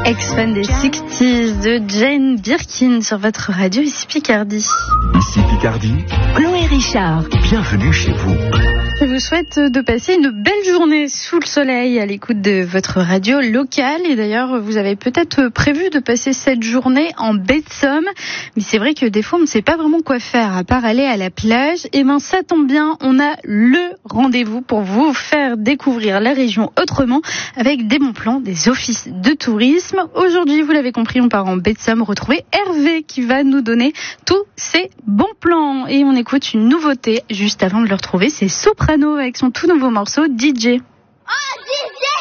Ex-fan des 60s de Jane Birkin sur votre radio, ici Picardie. Ici Picardie, Chloé Richard, bienvenue chez vous. Je vous souhaite de passer une belle journée sous le soleil à l'écoute de votre radio locale. Et d'ailleurs, vous avez peut-être prévu de passer cette journée en baie de Somme. Mais c'est vrai que des fois, on ne sait pas vraiment quoi faire à part aller à la plage. Et ben, ça tombe bien, on a le rendez-vous pour vous faire découvrir la région autrement avec des bons plans des offices de tourisme. Aujourd'hui, vous l'avez compris, on part en baie de Somme retrouver Hervé qui va nous donner tous ses bons plans. Et on écoute une nouveauté juste avant de le retrouver, c'est Soprano avec son tout nouveau morceau DJ.